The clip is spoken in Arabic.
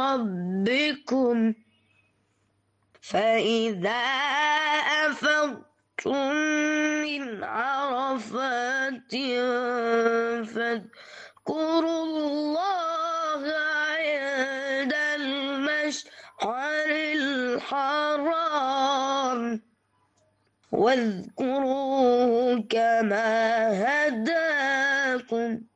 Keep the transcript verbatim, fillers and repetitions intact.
ربكم فإذا أفضتم من عرفات فاذكروا الله عند المشعر الحرام واذكروه كما هداكم